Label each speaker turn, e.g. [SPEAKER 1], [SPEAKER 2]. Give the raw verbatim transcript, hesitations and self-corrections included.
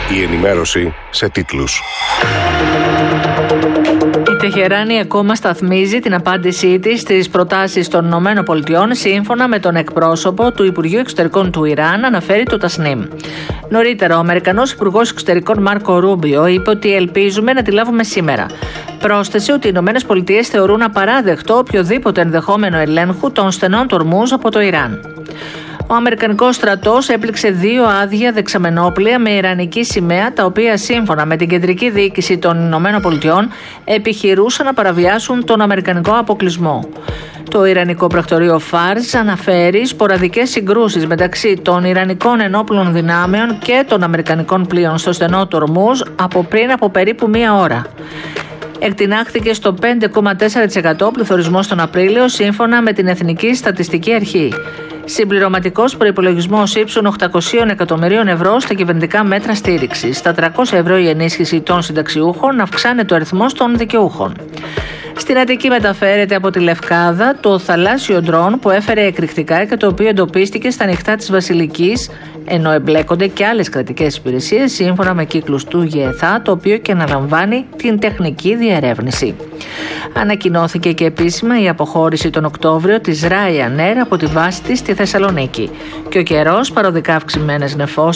[SPEAKER 1] Η ενημέρωση σε τίτλους.
[SPEAKER 2] Η Τεχεράνη ακόμα σταθμίζει την απάντησή της στις προτάσεις των ΗΠΑ σύμφωνα με τον εκπρόσωπο του Υπουργείου Εξωτερικών του Ιράν, αναφέρει το Τασνίμ. Νωρίτερα, ο Αμερικανός Υπουργός Εξωτερικών Μάρκο Ρούμπιο είπε ότι ελπίζουμε να τη λάβουμε σήμερα. Πρόσθεσε ότι οι ΗΠΑ θεωρούν απαράδεκτο οποιοδήποτε ενδεχόμενο ελέγχου των στενών του Ορμούζ από το Ιράν. Ο Αμερικανικός στρατός έπληξε δύο άδεια δεξαμενόπλοια με ιρανική σημαία, τα οποία σύμφωνα με την κεντρική διοίκηση των Ηνωμένων Πολιτειών επιχειρούσαν να παραβιάσουν τον αμερικανικό αποκλεισμό. Το Ιρανικό πρακτορείο Φάρς αναφέρει σποραδικές συγκρούσεις μεταξύ των Ιρανικών ενόπλων δυνάμεων και των Αμερικανικών πλοίων στο στενό του Ορμούζ από πριν από περίπου μία ώρα. Εκτινάχθηκε στο πέντε κόμμα τέσσερα τοις εκατό πληθωρισμός τον Απρίλιο, σύμφωνα με την Εθνική Στατιστική Αρχή. Συμπληρωματικός προϋπολογισμός ύψων οκτακόσια εκατομμυρίων ευρώ στα κυβερνητικά μέτρα στήριξης. Στα τριακόσια ευρώ η ενίσχυση των συνταξιούχων, αυξάνεται ο αριθμός των δικαιούχων. Στην Αττική μεταφέρεται από τη Λευκάδα το θαλάσσιο ντρόν που έφερε εκρηκτικά και το οποίο εντοπίστηκε στα νυχτά της Βασιλικής, ενώ εμπλέκονται και άλλες κρατικές υπηρεσίες σύμφωνα με κύκλους του ΓΕΘΑ, το οποίο και αναλαμβάνει την τεχνική διερεύνηση. Ανακοινώθηκε και επίσημα η αποχώρηση τον Οκτώβριο της Ryanair από τη βάση της στη Θεσσαλονίκη. Και ο καιρός, παροδικά αυξημένες νεφώσεις